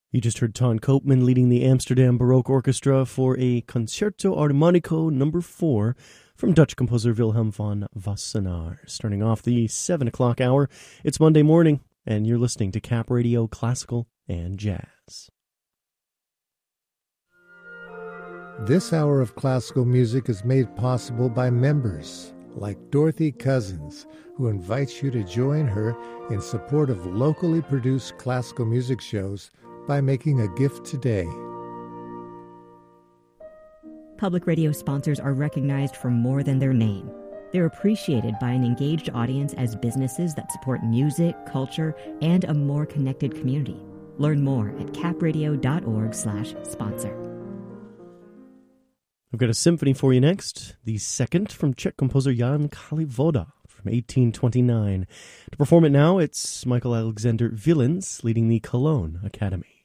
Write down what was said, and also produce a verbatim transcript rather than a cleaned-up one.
You just heard Ton Koopman leading the Amsterdam Baroque Orchestra for a Concerto Armonico number four from Dutch composer Wilhelm van Wassenaar. Starting off the seven o'clock hour, it's Monday morning, and you're listening to Cap Radio Classical and Jazz. This hour of classical music is made possible by members like Dorothy Cousins, who invites you to join her in support of locally produced classical music shows by making a gift today. Public radio sponsors are recognized for more than their name. They're appreciated by an engaged audience as businesses that support music, culture, and a more connected community. Learn more at capradio.org slash sponsor. I've got a symphony for you next, the second from Czech composer Jan Kalivoda from eighteen twenty-nine. To perform it now, it's Michael Alexander Villens leading the Cologne Academy.